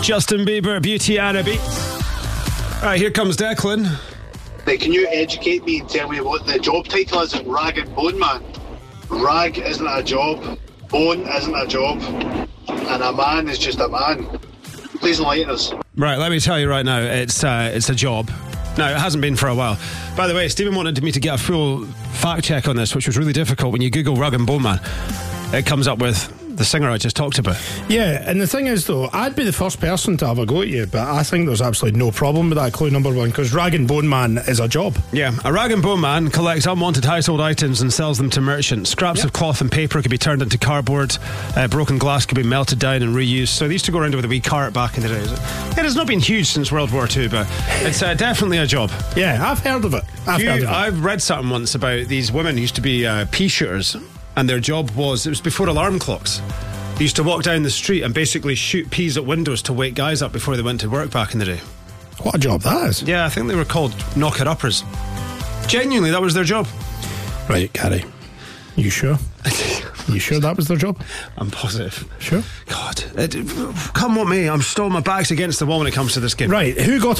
Justin Bieber, Beauty and a Beat. Alright, here comes Declan. Hey, can you educate me and tell me what the job title is in Rag and Bone Man? Rag isn't a job, bone isn't a job, and a man is just a man. Please enlighten us. Right, let me tell you right now, it's a job. No, it hasn't been for a while. By the way, Stephen wanted me to get a full fact check on this, which was really difficult. When you Google Rag and Bone Man, it comes up with the singer I just talked about. Yeah, and the thing is, though, I'd be the first person to have a go at you, but I think there's absolutely no problem with that clue number one, because Rag and Bone Man is a job. Yeah, a rag and bone man collects unwanted household items and sells them to merchants. Scraps of cloth and paper could be turned into cardboard. Broken glass could be melted down and reused. So they used to go around with a wee cart back in the day. It has not been huge since World War II, but it's definitely a job. Yeah, I've heard of it. I've read something once about these women who used to be pea shooters, and their job was, it was before alarm clocks. They used to walk down the street and basically shoot peas at windows to wake guys up before they went to work back in the day. What a job that is. Yeah, I think they were called knocker-uppers. Genuinely, that was their job. Right, Gary. You sure? You sure that was their job? I'm positive. Sure? God, come with me. I'm still, my back's against the wall when it comes to this game. Right, who got